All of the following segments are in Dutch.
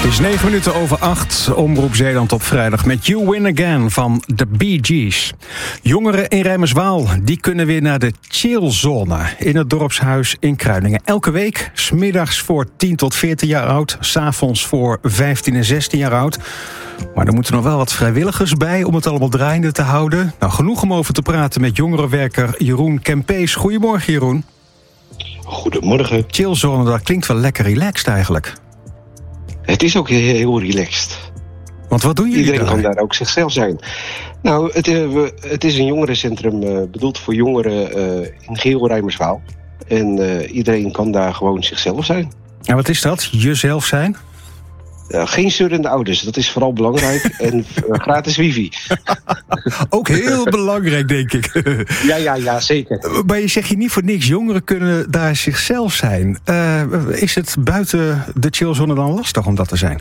Het is 9 minuten over 8, Omroep Zeeland op vrijdag met You Win Again van de Bee Gees. Jongeren in Rijmerswaal, die kunnen weer naar de chillzone in het dorpshuis in Kruiningen. Elke week, 's middags voor 10 tot 14 jaar oud, 's avonds voor 15 en 16 jaar oud. Maar er moeten nog wel wat vrijwilligers bij om het allemaal draaiende te houden. Nou, genoeg om over te praten met jongerenwerker Jeroen Kempees. Goedemorgen, Jeroen. Goedemorgen. Chillzone, dat klinkt wel lekker relaxed eigenlijk. Het is ook heel relaxed. Want wat doen jullie Iedereen daar? kan daar ook zichzelf zijn. Nou, het is een jongerencentrum bedoeld voor jongeren in geheel Rijmerswaal. En iedereen kan daar gewoon zichzelf zijn. En wat is dat? Jezelf zijn? Geen zeurende ouders, dat is vooral belangrijk. En gratis wifi. Ook heel belangrijk, denk ik. Ja, zeker. Maar je zegt je niet voor niks, jongeren kunnen daar zichzelf zijn. Is het buiten de chillzone dan lastig om dat te zijn?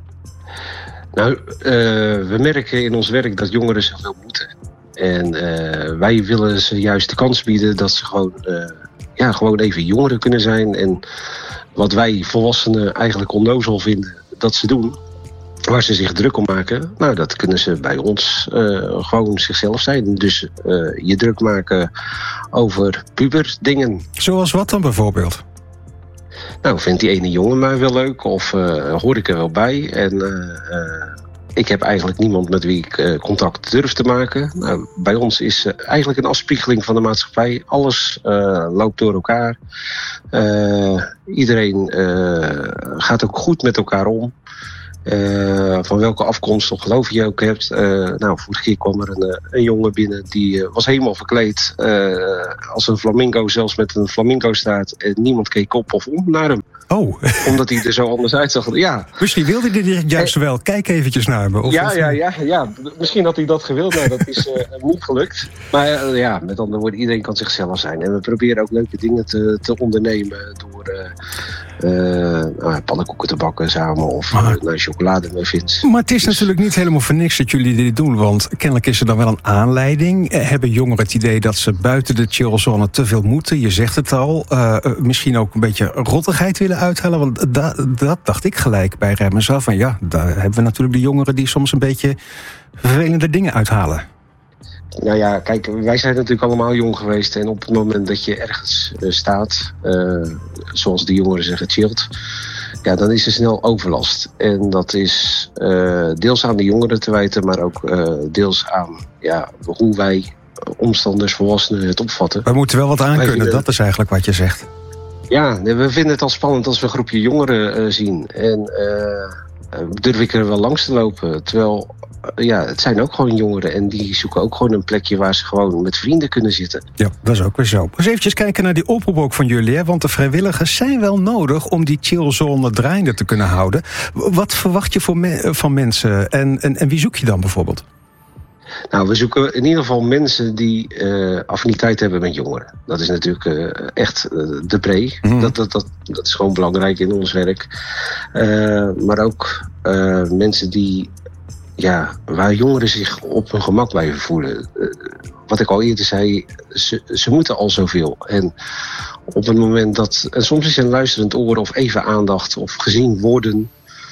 Nou, we merken in ons werk dat jongeren zoveel moeten. En wij willen ze juist de kans bieden dat ze gewoon even jongeren kunnen zijn. En wat wij volwassenen eigenlijk onnozel vinden dat ze doen, waar ze zich druk om maken, nou, dat kunnen ze bij ons gewoon zichzelf zijn. Dus je druk maken over puberdingen. Zoals wat dan bijvoorbeeld? Nou, vindt die ene jongen mij wel leuk of hoor ik er wel bij? En ik heb eigenlijk niemand met wie ik contact durf te maken. Nou, bij ons is eigenlijk een afspiegeling van de maatschappij. Alles loopt door elkaar. Iedereen gaat ook goed met elkaar om. Van welke afkomst of geloof je ook hebt. Nou, vorige keer kwam er een jongen binnen die was helemaal verkleed als een flamingo, zelfs met een flamingo staart. En niemand keek op of om naar hem. Oh. Omdat hij er zo anders uitzag. Ja. Misschien wilde hij dit juist wel. Kijk eventjes naar me. Ja. Misschien had hij dat gewild. Nou, dat is niet gelukt. Maar met andere woorden, iedereen kan zichzelf zijn. En we proberen ook leuke dingen te ondernemen door pannenkoeken te bakken samen of naar chocolademuffins. Maar het is natuurlijk niet helemaal voor niks dat jullie dit doen. Want kennelijk is er dan wel een aanleiding. Hebben jongeren het idee dat ze buiten de chillzone te veel moeten? Je zegt het al. Misschien ook een beetje rottigheid willen uithalen. Want dat dacht ik gelijk bij Rijmerswaal. Van ja, daar hebben we natuurlijk de jongeren die soms een beetje vervelende dingen uithalen. Nou ja, kijk, wij zijn natuurlijk allemaal jong geweest. En op het moment dat je ergens staat, zoals de jongeren zeggen, chillt, ja, dan is er snel overlast. En dat is deels aan de jongeren te wijten, maar ook deels aan hoe wij, omstanders, volwassenen, het opvatten. We moeten wel wat aankunnen, dat is eigenlijk wat je zegt. Ja, we vinden het al spannend als we een groepje jongeren zien. En durf ik er wel langs te lopen. Terwijl, het zijn ook gewoon jongeren. En die zoeken ook gewoon een plekje waar ze gewoon met vrienden kunnen zitten. Ja, dat is ook weer zo. Dus eventjes kijken naar die oproep ook van jullie. Hè? Want de vrijwilligers zijn wel nodig om die chillzone draaiende te kunnen houden. Wat verwacht je van mensen? En wie zoek je dan bijvoorbeeld? Nou, we zoeken in ieder geval mensen die affiniteit hebben met jongeren. Dat is natuurlijk echt de pre. Mm. Dat is gewoon belangrijk in ons werk. Maar ook mensen die, waar jongeren zich op hun gemak blijven voelen. Wat ik al eerder zei, ze moeten al zoveel. En op het moment dat, en soms is een luisterend oor of even aandacht of gezien worden,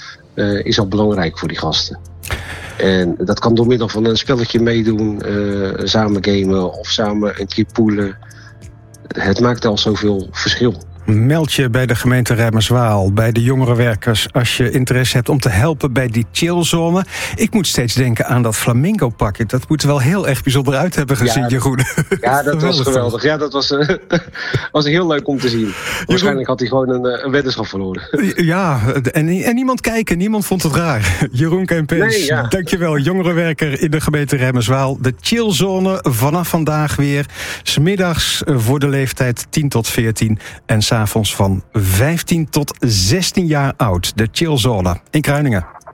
is al belangrijk voor die gasten. En dat kan door middel van een spelletje meedoen, samen gamen of samen een keer poelen. Het maakt al zoveel verschil. Meld je bij de gemeente Rijmerswaal, bij de jongerenwerkers, als je interesse hebt om te helpen bij die chillzone. Ik moet steeds denken aan dat flamingo-pakje. Dat moet er wel heel erg bijzonder uit hebben gezien, Jeroen. Ja, dat was geweldig. Ja, dat was heel leuk om te zien. Waarschijnlijk had hij gewoon een weddenschap verloren. Ja, en niemand kijken, niemand vond het raar. Jeroen Kempees, dankjewel. Jongerenwerker in de gemeente Rijmerswaal. De chillzone vanaf vandaag weer. 's Middags voor de leeftijd 10 tot 14 en 's avonds van 15 tot 16 jaar oud. De chillzone in Kruiningen.